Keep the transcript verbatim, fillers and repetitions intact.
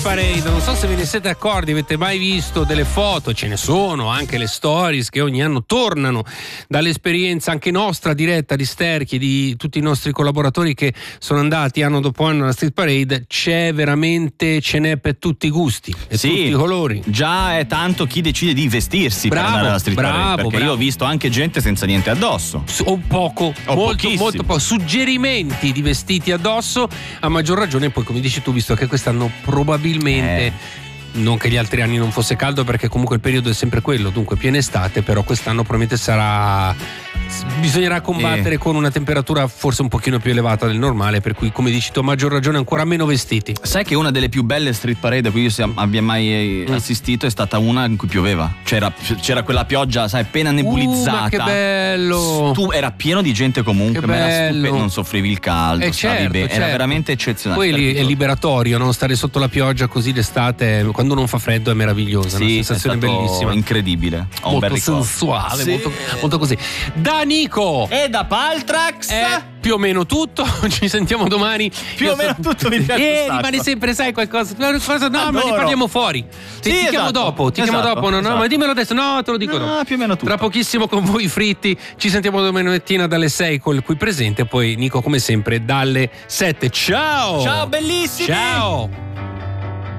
Parade, non so se ve ne siete accorti, avete mai visto delle foto, ce ne sono anche le stories che ogni anno tornano dall'esperienza anche nostra diretta di Sterchi e di tutti i nostri collaboratori che sono andati anno dopo anno alla Street Parade. C'è veramente, ce n'è per tutti i gusti e sì, tutti i colori. Già è tanto chi decide di vestirsi bravo, per andare alla Street bravo, Parade, perché bravo. io ho visto anche gente senza niente addosso O poco, o molto, molto poco. Suggerimenti di vestiti addosso, a maggior ragione poi, come dici tu, visto che quest'anno probabilmente Eh. non che gli altri anni non fosse caldo, perché comunque il periodo è sempre quello, dunque piena estate, però quest'anno probabilmente sarà, bisognerà combattere eh. con una temperatura forse un pochino più elevata del normale, per cui come dici tu a maggior ragione ancora meno vestiti. Sai che una delle più belle Street Parade a cui io sia, abbia mai Mm. assistito è stata una in cui pioveva. C'era, c'era quella pioggia, sai, appena nebulizzata. Uh, ma che bello! Tu, era pieno di gente comunque, Che ma era bello. stupendo, non soffrivi il caldo, Eh, stavi certo, bene, certo. era veramente eccezionale. Poi lì è liberatorio, no? Stare sotto la pioggia così d'estate, quando non fa freddo, è meravigliosa, Sì, una sensazione è stato bellissima, incredibile. Ho un molto bel ricordo. sensuale, Sì. molto, molto così. Da Nico E da Paltrax è più o meno tutto. Ci sentiamo domani. più Io o meno so- tutto mi piace un Eh, sacco. rimane sempre, sai, qualcosa, qualcosa no, ma ne Adoro. parliamo fuori. Ti, Sì, ti chiamo esatto, dopo, ti chiamo esatto, dopo, no, no, esatto. ma dimmelo adesso, no, te lo dico No, dopo. più o meno tutto. Tra pochissimo con voi fritti, ci sentiamo domani mattina dalle sei col qui presente, poi Nico come sempre dalle sette. Ciao! Ciao bellissimi! Ciao!